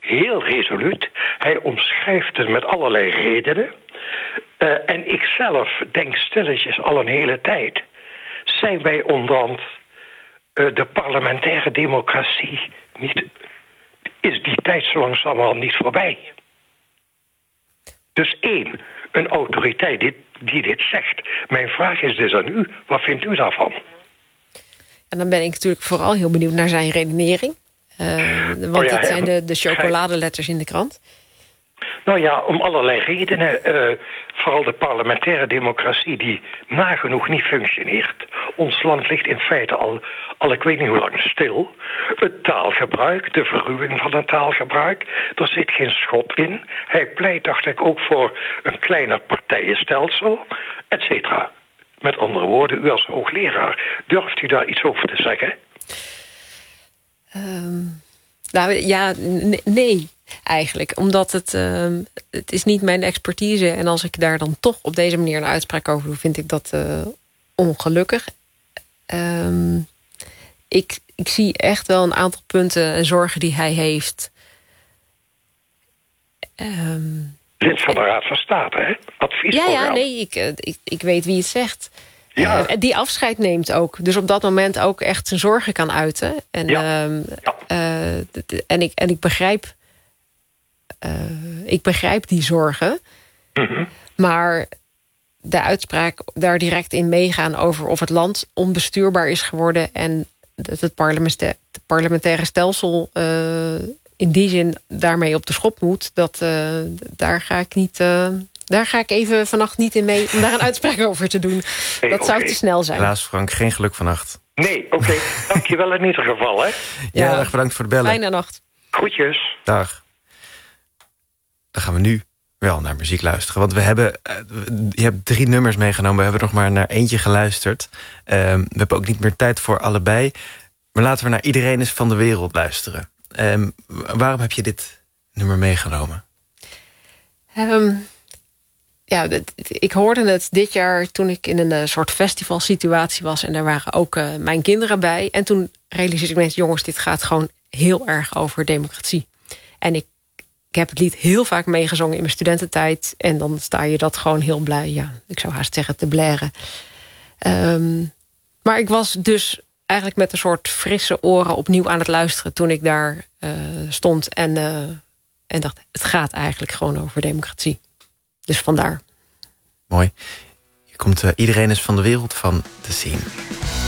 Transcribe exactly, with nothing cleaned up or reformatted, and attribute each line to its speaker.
Speaker 1: heel resoluut. Hij omschrijft het met allerlei redenen. Uh, en ik zelf denk stilletjes al een hele tijd, zijn wij onderhand uh, de parlementaire democratie niet, is die tijd zo langzamerhand niet voorbij. Dus één, een autoriteit die, die dit zegt. Mijn vraag is dus aan u, wat vindt u daarvan?
Speaker 2: En dan ben ik natuurlijk vooral heel benieuwd naar zijn redenering. Uh, want oh ja, dit zijn de, de chocoladeletters in de krant.
Speaker 1: Nou ja, om allerlei redenen. Uh, vooral de parlementaire democratie die nagenoeg niet functioneert. Ons land ligt in feite al, al ik weet niet hoe lang stil. Het taalgebruik, de verruwing van het taalgebruik. Er zit geen schot in. Hij pleit, dacht ik, ook voor een kleiner partijenstelsel, et cetera. Met andere woorden, u als hoogleraar, durft u daar iets over te zeggen?
Speaker 2: Um, nou ja, n- nee, eigenlijk. Omdat het, um, het is niet mijn expertise. En als ik daar dan toch op deze manier een uitspraak over doe, vind ik dat uh, ongelukkig. Um, ik, ik zie echt wel een aantal punten en zorgen die hij heeft. Um,
Speaker 1: Lid van de Raad van State, hè? Adviesorgaan.
Speaker 2: Ja, ja, nee, ik, ik, ik weet wie het zegt.
Speaker 1: Ja.
Speaker 2: Uh, die afscheid neemt ook. Dus op dat moment ook echt zijn zorgen kan uiten. En,
Speaker 1: ja.
Speaker 2: Uh,
Speaker 1: ja.
Speaker 2: Uh, en, ik, en ik begrijp... Uh, ik begrijp die zorgen.
Speaker 1: Mm-hmm.
Speaker 2: Maar de uitspraak daar direct in meegaan over of het land onbestuurbaar is geworden en dat het parlementa- parlementaire stelsel uh, in die zin daarmee op de schop moet, dat, uh, daar ga ik niet... Uh, Daar ga ik even vannacht niet in mee om daar een uitspraak over te doen.
Speaker 1: Hey,
Speaker 2: dat
Speaker 1: okay.
Speaker 2: zou te snel zijn.
Speaker 3: Helaas, Frank, geen geluk vannacht.
Speaker 1: Nee, oké. Okay. Dank je wel in ieder geval, hè.
Speaker 3: Ja, ja, bedankt voor het bellen.
Speaker 2: Fijne nacht.
Speaker 1: Groetjes.
Speaker 3: Dag. Dan gaan we nu wel naar muziek luisteren. Want we hebben, je hebt drie nummers meegenomen. We hebben nog maar naar eentje geluisterd. Um, we hebben ook niet meer tijd voor allebei. Maar laten we naar Iedereen is van de wereld luisteren. Um, waarom heb je dit nummer meegenomen?
Speaker 2: Um, ja, ik hoorde het dit jaar toen ik in een soort festivalsituatie was. En daar waren ook uh, mijn kinderen bij. En toen realiseerde ik me, jongens, dit gaat gewoon heel erg over democratie. En ik, ik heb het lied heel vaak meegezongen in mijn studententijd. En dan sta je dat gewoon heel blij, ja, ik zou haast zeggen, te blaren. Um, maar ik was dus eigenlijk met een soort frisse oren opnieuw aan het luisteren toen ik daar uh, stond en, uh, en dacht, het gaat eigenlijk gewoon over democratie. Dus vandaar.
Speaker 3: Mooi. Hier komt uh, Iedereen is van de wereld van te zien.